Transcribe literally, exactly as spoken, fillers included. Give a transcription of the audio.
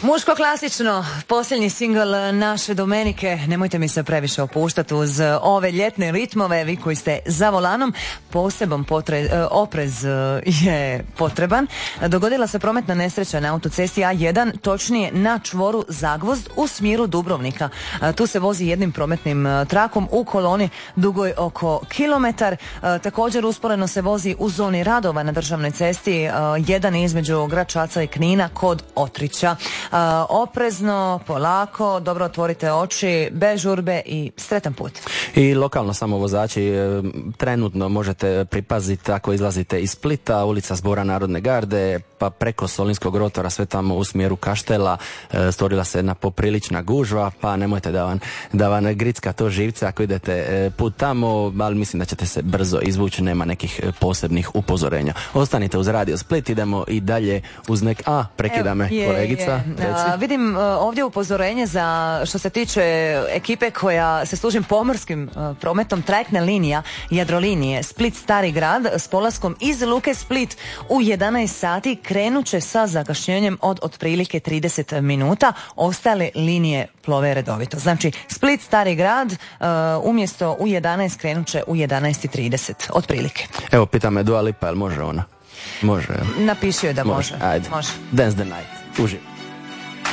Muško klasično, posljednji singl naše Domenike. Nemojte mi se previše opuštati uz ove ljetne ritmove. Vi koji ste za volanom, poseban potre, oprez je potreban. Dogodila se prometna nesreća na autocesti A jedan, točnije na čvoru Zagvozd u smjeru Dubrovnika. Tu se vozi jednim prometnim trakom u koloni dugoj oko kilometar. Također usporeno se vozi u zoni radova na državnoj cesti jedan između Gračaca i Knina kod Otrića. Uh, oprezno, polako, dobro otvorite oči, bez žurbe i sretan put. I lokalno samo vozači trenutno možete pripaziti ako izlazite iz Splita, ulica Zbora Narodne garde, pa preko Solinskog rotora sve tamo u smjeru Kaštela e, stvorila se jedna poprilična gužva, pa nemojte da vam, da vam gricka to živce ako idete e, put tamo, ali mislim da ćete se brzo izvući, nema nekih posebnih upozorenja. Ostanite uz Radio Split, idemo i dalje uz nek... A, prekida me je, kolegica. Je. A, vidim a, ovdje upozorenje za što se tiče ekipe koja se služi pomorskim a, prometom, trajektna linija Jadrolinije Split Stari Grad s polaskom iz Luke Split u jedanaest sati krenut će sa zakašnjenjem od otprilike trideset minuta, ostale linije plove redovito. Znači Split Stari Grad uh, umjesto u jedanaest krenut će u jedanaest i trideset otprilike. Evo pita me Dua Lipa, jel može ona? Može. Napiši joj da može. Može, ajde. Može. Dance the night. Uživo.